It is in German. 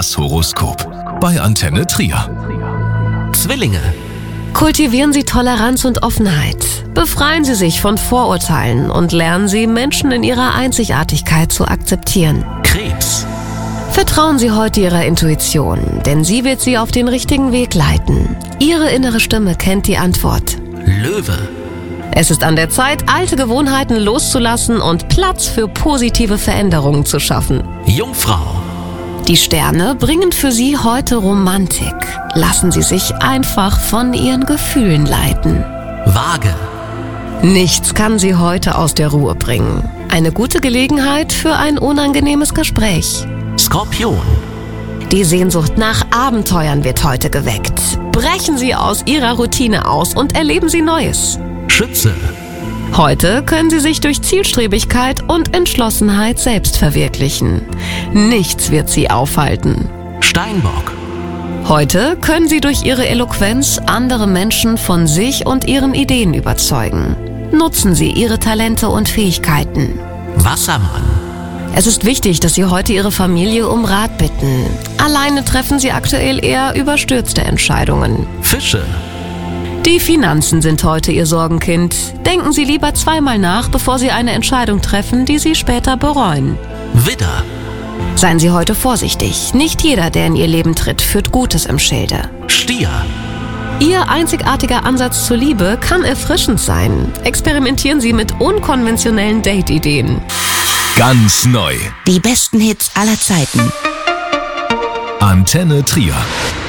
Das Horoskop bei Antenne Trier. Zwillinge. Kultivieren Sie Toleranz und Offenheit. Befreien Sie sich von Vorurteilen und lernen Sie, Menschen in ihrer Einzigartigkeit zu akzeptieren. Krebs. Vertrauen Sie heute Ihrer Intuition, denn sie wird Sie auf den richtigen Weg leiten. Ihre innere Stimme kennt die Antwort. Löwe. Es ist an der Zeit, alte Gewohnheiten loszulassen und Platz für positive Veränderungen zu schaffen. Jungfrau. Die Sterne bringen für Sie heute Romantik. Lassen Sie sich einfach von Ihren Gefühlen leiten. Waage. Nichts kann Sie heute aus der Ruhe bringen. Eine gute Gelegenheit für ein unangenehmes Gespräch. Skorpion. Die Sehnsucht nach Abenteuern wird heute geweckt. Brechen Sie aus Ihrer Routine aus und erleben Sie Neues. Schütze. Heute können Sie sich durch Zielstrebigkeit und Entschlossenheit selbst verwirklichen. Nichts wird Sie aufhalten. Steinbock. Heute können Sie durch Ihre Eloquenz andere Menschen von sich und ihren Ideen überzeugen. Nutzen Sie Ihre Talente und Fähigkeiten. Wassermann. Es ist wichtig, dass Sie heute Ihre Familie um Rat bitten. Alleine treffen Sie aktuell eher überstürzte Entscheidungen. Fische. Die Finanzen sind heute Ihr Sorgenkind. Denken Sie lieber zweimal nach, bevor Sie eine Entscheidung treffen, die Sie später bereuen. Widder. Seien Sie heute vorsichtig. Nicht jeder, der in Ihr Leben tritt, führt Gutes im Schilde. Stier. Ihr einzigartiger Ansatz zur Liebe kann erfrischend sein. Experimentieren Sie mit unkonventionellen Date-Ideen. Ganz neu. Die besten Hits aller Zeiten. Antenne Trier.